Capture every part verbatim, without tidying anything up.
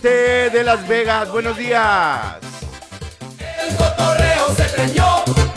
gente de Las Vegas, buenos días. El cotorreo se prendió.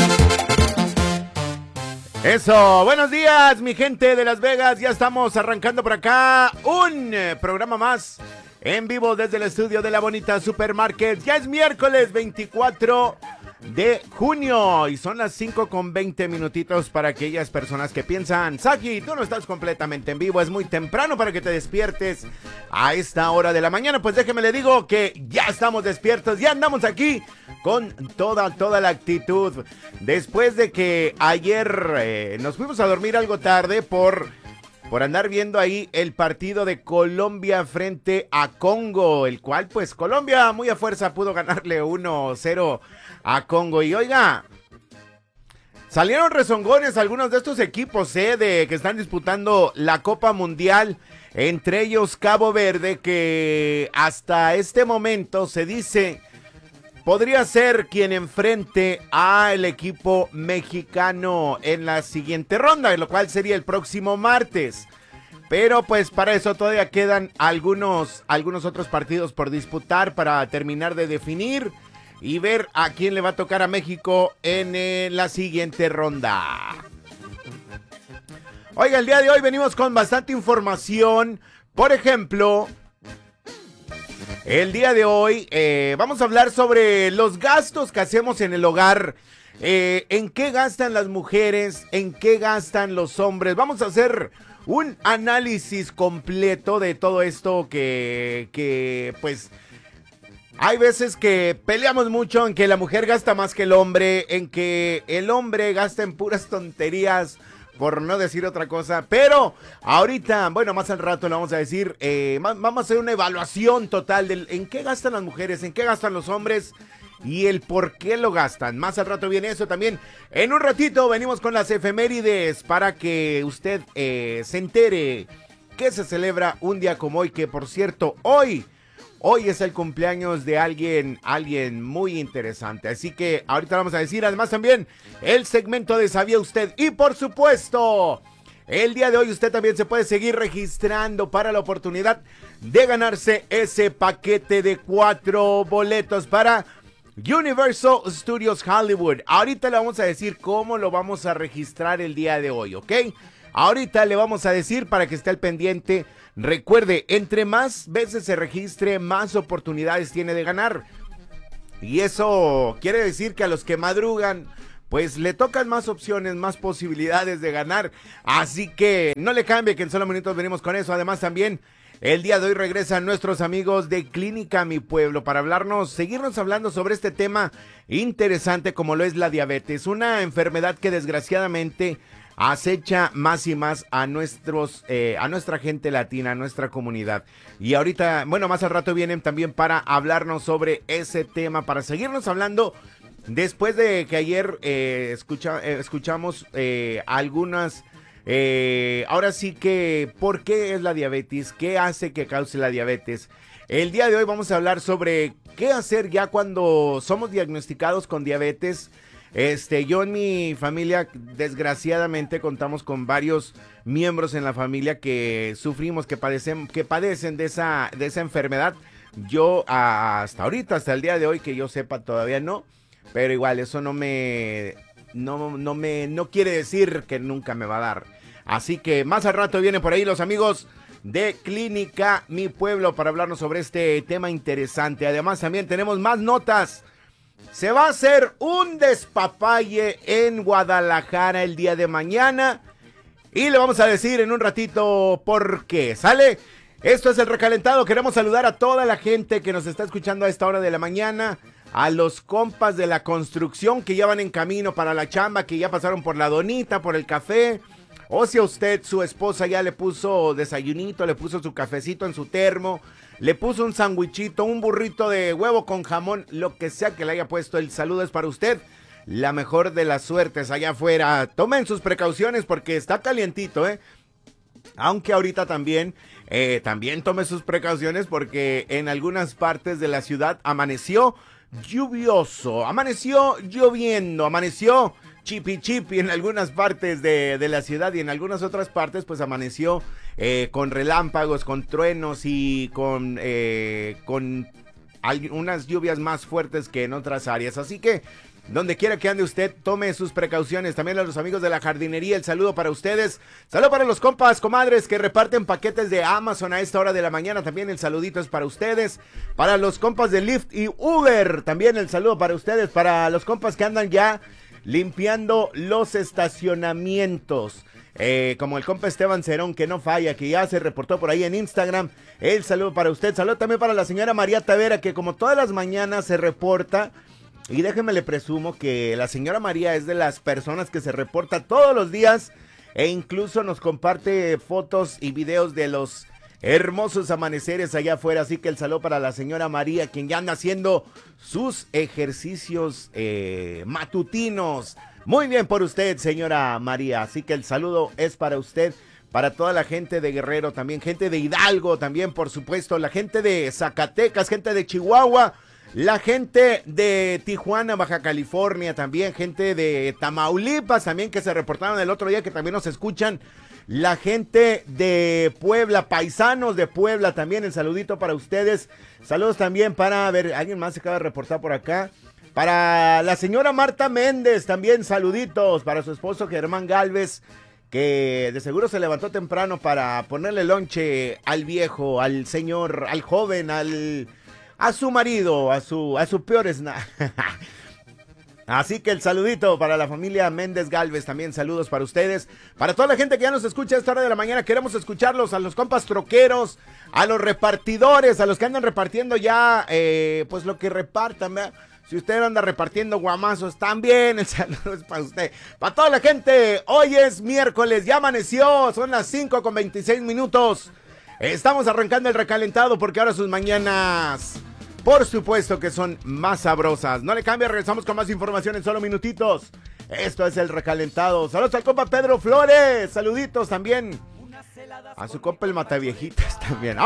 Eso, buenos días, mi gente de Las Vegas. Ya estamos arrancando por acá un eh, programa más en vivo desde el estudio de la bonita Supermarket. Ya es miércoles veinticuatro de junio y son las cinco con veinte minutitos para aquellas personas que piensan: Saki, tú no estás completamente en vivo, es muy temprano para que te despiertes a esta hora de la mañana. Pues déjeme le digo que ya estamos despiertos, ya andamos aquí con toda, toda la actitud. Después de que ayer eh, nos fuimos a dormir algo tarde por... por andar viendo ahí el partido de Colombia frente a Congo, el cual pues Colombia muy a fuerza pudo ganarle uno cero a Congo. Y oiga, salieron rezongones algunos de estos equipos eh, de que están disputando la Copa Mundial, entre ellos Cabo Verde, que hasta este momento se dice podría ser quien enfrente al equipo mexicano en la siguiente ronda, lo cual sería el próximo martes. Pero pues para eso todavía quedan algunos, algunos otros partidos por disputar para terminar de definir y ver a quién le va a tocar a México en eh, la siguiente ronda. Oiga, el día de hoy venimos con bastante información. Por ejemplo, el día de hoy eh, vamos a hablar sobre los gastos que hacemos en el hogar. Eh, ¿En qué gastan las mujeres? ¿En qué gastan los hombres? Vamos a hacer un análisis completo de todo esto que, que pues... hay veces que peleamos mucho en que la mujer gasta más que el hombre, en que el hombre gasta en puras tonterías, por no decir otra cosa. Pero ahorita, bueno, más al rato le vamos a decir, eh, vamos a hacer una evaluación total de en qué gastan las mujeres, en qué gastan los hombres y el por qué lo gastan. Más al rato viene eso también. En un ratito venimos con las efemérides para que usted eh, se entere que se celebra un día como hoy, que por cierto, hoy... Hoy es el cumpleaños de alguien, alguien muy interesante, así que ahorita vamos a decir, además también, el segmento de ¿Sabía Usted? Y por supuesto, el día de hoy usted también se puede seguir registrando para la oportunidad de ganarse ese paquete de cuatro boletos para Universal Studios Hollywood. Ahorita le vamos a decir cómo lo vamos a registrar el día de hoy, ¿ok? Ahorita le vamos a decir para que esté al pendiente. Recuerde, entre más veces se registre, más oportunidades tiene de ganar. Y eso quiere decir que a los que madrugan, pues le tocan más opciones, más posibilidades de ganar. Así que no le cambie, que en solo minutos venimos con eso. Además también, el día de hoy regresan nuestros amigos de Clínica Mi Pueblo para hablarnos, seguirnos hablando sobre este tema interesante como lo es la diabetes. Una enfermedad que desgraciadamente acecha más y más a nuestros, eh, a nuestra gente latina, a nuestra comunidad. Y ahorita, bueno, más al rato vienen también para hablarnos sobre ese tema, para seguirnos hablando después de que ayer eh, escucha, eh, escuchamos eh, algunas, eh, ahora sí que, ¿por qué es la diabetes? ¿Qué hace que cause la diabetes? El día de hoy vamos a hablar sobre qué hacer ya cuando somos diagnosticados con diabetes. Este, yo en mi familia, desgraciadamente, contamos con varios miembros en la familia que sufrimos, que padecen, que padecen de esa, de esa enfermedad. Yo hasta ahorita, hasta el día de hoy, que yo sepa, todavía no, pero igual eso no me, no, no me, no quiere decir que nunca me va a dar. Así que más al rato vienen por ahí los amigos de Clínica Mi Pueblo para hablarnos sobre este tema interesante. Además también tenemos más notas. Se va a hacer un despapalle en Guadalajara el día de mañana y le vamos a decir en un ratito por qué. ¿Sale? Esto es El Recalentado. Queremos saludar a toda la gente que nos está escuchando a esta hora de la mañana, a los compas de la construcción que ya van en camino para la chamba, que ya pasaron por la donita, por el café, o si a usted, su esposa ya le puso desayunito, le puso su cafecito en su termo, le puso un sandwichito, un burrito de huevo con jamón, lo que sea que le haya puesto, el saludo es para usted. La mejor de las suertes allá afuera. Tomen sus precauciones porque está calientito, ¿eh? Aunque ahorita también, eh, también tome sus precauciones porque en algunas partes de la ciudad amaneció lluvioso, amaneció lloviendo, amaneció chipi chipi en algunas partes de, de la ciudad, y en algunas otras partes pues amaneció eh, con relámpagos, con truenos y con, eh, con unas lluvias más fuertes que en otras áreas. Así que donde quiera que ande usted, tome sus precauciones. También a los amigos de la jardinería, el saludo para ustedes. Saludo para los compas, comadres que reparten paquetes de Amazon a esta hora de la mañana. También el saludito es para ustedes. Para los compas de Lyft y Uber, también el saludo para ustedes. Para los compas que andan ya limpiando los estacionamientos. Eh, como el compa Esteban Cerón, que no falla, que ya se reportó por ahí en Instagram. El saludo para usted. Saludo también para la señora María Tavera, que como todas las mañanas se reporta. Y déjeme le presumo que la señora María es de las personas que se reporta todos los días e incluso nos comparte fotos y videos de los hermosos amaneceres allá afuera. Así que el saludo para la señora María, quien ya anda haciendo sus ejercicios eh, matutinos. Muy bien por usted, señora María. Así que el saludo es para usted, para toda la gente de Guerrero, también gente de Hidalgo, también por supuesto, la gente de Zacatecas, gente de Chihuahua. La gente de Tijuana, Baja California, también gente de Tamaulipas, también que se reportaron el otro día, que también nos escuchan. La gente de Puebla, paisanos de Puebla, también el saludito para ustedes. Saludos también para, a ver, alguien más se acaba de reportar por acá. Para la señora Marta Méndez, también saluditos. Para su esposo Germán Galvez, que de seguro se levantó temprano para ponerle lonche al viejo, al señor, al joven, al... a su marido, a su, a su peor snack. Así que el saludito para la familia Méndez Galvez, también saludos para ustedes. Para toda la gente que ya nos escucha a esta hora de la mañana, queremos escucharlos, a los compas troqueros, a los repartidores, a los que andan repartiendo ya, eh, pues lo que repartan, ¿verdad? Si usted anda repartiendo guamazos, también el saludo es para usted. Para toda la gente, hoy es miércoles, ya amaneció, son las cinco con veintiséis minutos. Estamos arrancando el recalentado porque ahora sus mañanas, por supuesto que son más sabrosas. No le cambie, regresamos con más información en solo minutitos. Esto es el recalentado. Saludos al compa Pedro Flores, saluditos también. A su compa el Mataviejitas también.